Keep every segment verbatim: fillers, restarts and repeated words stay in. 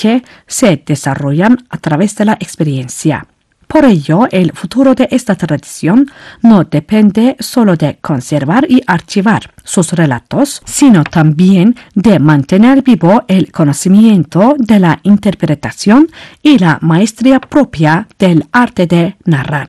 que se desarrollan a través de la experiencia. Por ello, el futuro de esta tradición no depende solo de conservar y archivar sus relatos, sino también de mantener vivo el conocimiento de la interpretación y la maestría propia del arte de narrar.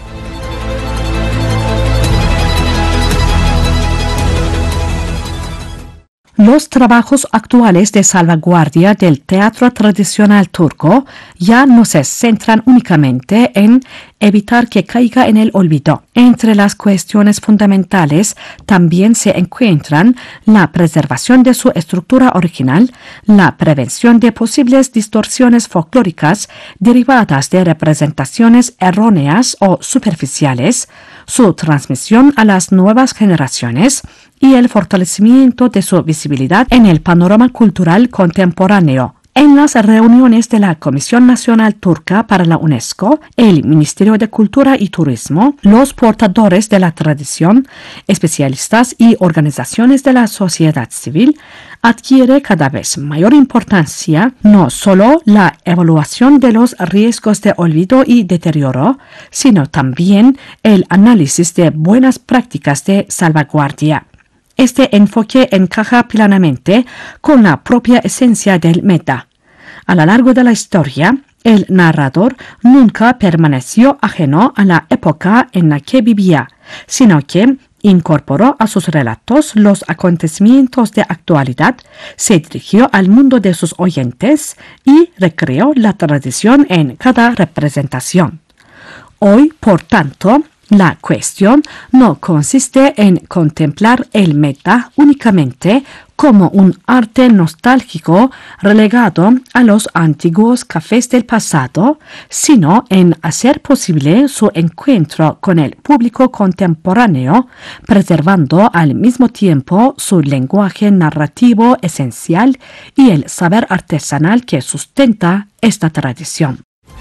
Los trabajos actuales de salvaguardia del teatro tradicional turco ya no se centran únicamente en evitar que caiga en el olvido. Entre las cuestiones fundamentales también se encuentran la preservación de su estructura original, la prevención de posibles distorsiones folclóricas derivadas de representaciones erróneas o superficiales, su transmisión a las nuevas generaciones y el fortalecimiento de su visibilidad en el panorama cultural contemporáneo. En las reuniones de la Comisión Nacional Turca para la UNESCO, el Ministerio de Cultura y Turismo, los portadores de la tradición, especialistas y organizaciones de la sociedad civil, adquiere cada vez mayor importancia no solo la evaluación de los riesgos de olvido y deterioro, sino también el análisis de buenas prácticas de salvaguardia. Este enfoque encaja plenamente con la propia esencia del meta. A lo largo de la historia, el narrador nunca permaneció ajeno a la época en la que vivía, sino que incorporó a sus relatos los acontecimientos de actualidad, se dirigió al mundo de sus oyentes y recreó la tradición en cada representación. Hoy, por tanto, la cuestión no consiste en contemplar el meta únicamente como un arte nostálgico relegado a los antiguos cafés del pasado, sino en hacer posible su encuentro con el público contemporáneo, preservando al mismo tiempo su lenguaje narrativo esencial y el saber artesanal que sustenta esta tradición.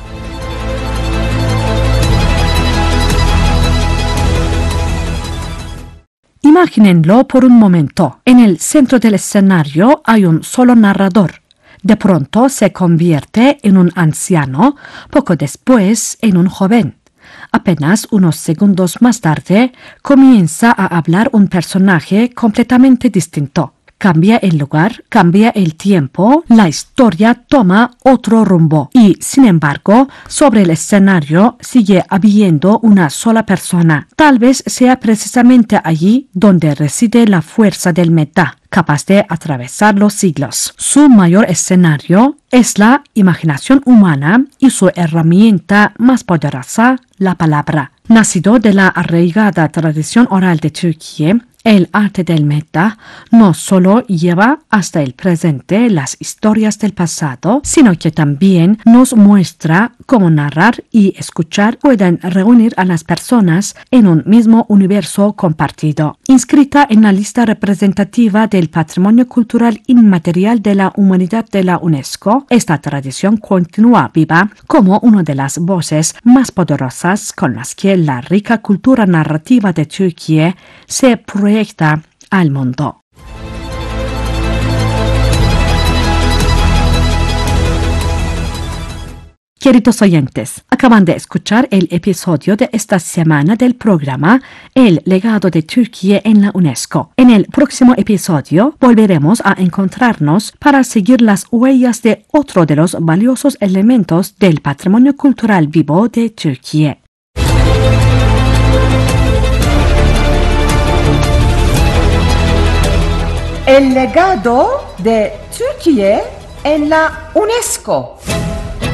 Imagínenlo por un momento. En el centro del escenario hay un solo narrador. De pronto se convierte en un anciano, poco después en un joven. Apenas unos segundos más tarde comienza a hablar un personaje completamente distinto. Cambia el lugar, cambia el tiempo, la historia toma otro rumbo y, sin embargo, sobre el escenario sigue habiendo una sola persona. Tal vez sea precisamente allí donde reside la fuerza del meta, capaz de atravesar los siglos. Su mayor escenario es la imaginación humana y su herramienta más poderosa, la palabra. Nacido de la arraigada tradición oral de Turquía, el arte del meta no solo lleva hasta el presente las historias del pasado, sino que también nos muestra cómo narrar y escuchar pueden reunir a las personas en un mismo universo compartido. Inscrita en la lista representativa del Patrimonio Cultural Inmaterial de la Humanidad de la UNESCO, esta tradición continúa viva como una de las voces más poderosas con las que la rica cultura narrativa de Turquía se proyecta al mundo. Queridos oyentes, acaban de escuchar el episodio de esta semana del programa El legado de Turquía en la UNESCO. En el próximo episodio volveremos a encontrarnos para seguir las huellas de otro de los valiosos elementos del patrimonio cultural vivo de Turquía. El legado de Turquía en la UNESCO.